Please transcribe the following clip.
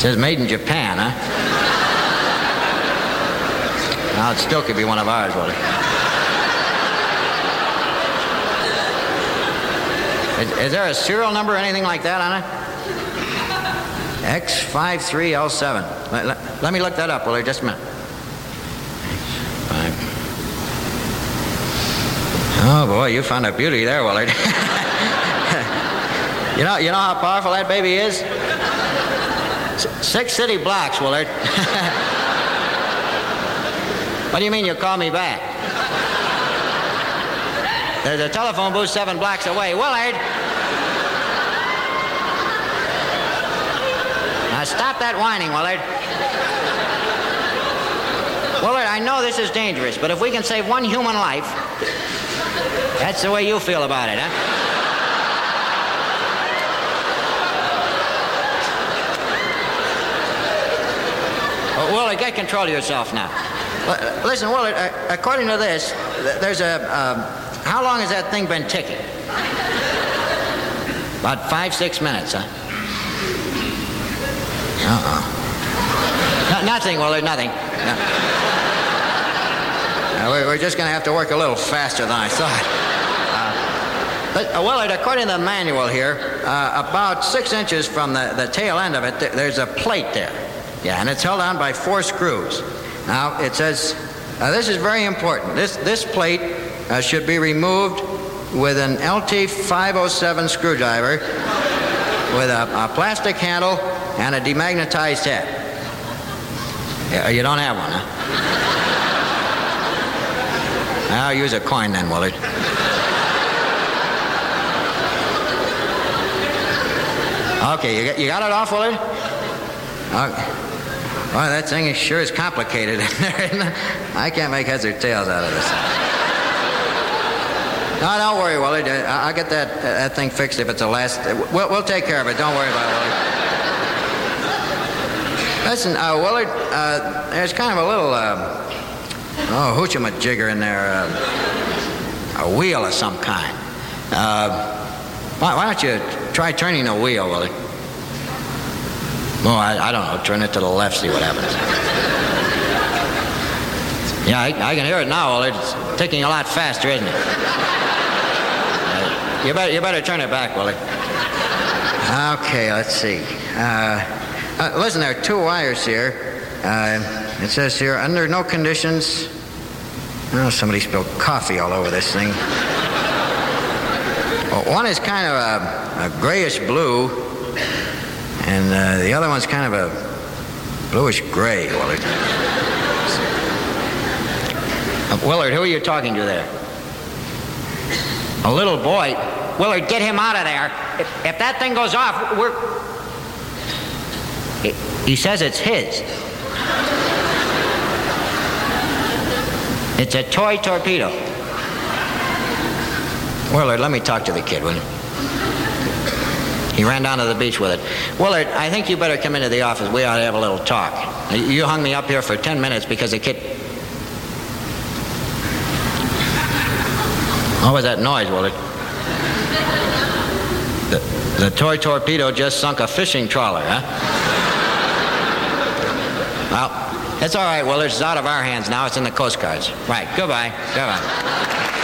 says made in Japan, huh? Now, it still could be one of ours, Willard. Is there a serial number or anything like that on it? X53L7. Let me look that up, Willard, just a minute. Oh, boy, you found a beauty there, Willard. You know how powerful that baby is? 6 city blocks, Willard. What do you mean you call me back? There's a telephone booth 7 blocks away. Willard! Now stop that whining, Willard. Willard, I know this is dangerous, but if we can save one human life, that's the way you feel about it, huh? Willard, get control of yourself now. Listen, Willard, according to this, there's how long has that thing been ticking? About 5-6 minutes, huh? No, nothing, Willard, nothing. No. We're just going to have to work a little faster than I thought. Willard, according to the manual here, about 6 inches from the tail end of it, there's a plate there. Yeah, and it's held on by 4 screws. Now, it says, this is very important. This plate should be removed with an LT507 screwdriver with a plastic handle and a demagnetized head. Yeah, you don't have one, huh? I'll use a coin then, Willard. Okay, you got it off, Willard? Okay. Boy, that thing sure is complicated in there, isn't it? I can't make heads or tails out of this. No, don't worry, Willard. I'll get that thing fixed if it's the last. We'll take care of it. Don't worry about it, Willard. Listen, Willard, there's kind of a little, hoochie-majigger in there. A wheel of some kind. Why don't you try turning the wheel, Willard? Oh, I don't know. Turn it to the left, see what happens. Yeah, I can hear it now, Willard. It's ticking a lot faster, isn't it? You better turn it back, Willard. Okay, let's see. Listen, there are 2 wires here. It says here, under no conditions... Oh, somebody spilled coffee all over this thing. Well, one is kind of a grayish blue, and the other one's kind of a bluish gray, Willard. Willard, who are you talking to there? A little boy? Willard, get him out of there. If that thing goes off, we're... He says it's his. It's a toy torpedo. Willard, let me talk to the kid, will you? He ran down to the beach with it. Willard, I think you better come into the office. We ought to have a little talk. You hung me up here for 10 minutes because the kid... What was that noise, Willard? The toy torpedo just sunk a fishing trawler, huh? Well, it's all right, Willard. It's out of our hands now. It's in the Coast Guard's. Right. Goodbye. Goodbye.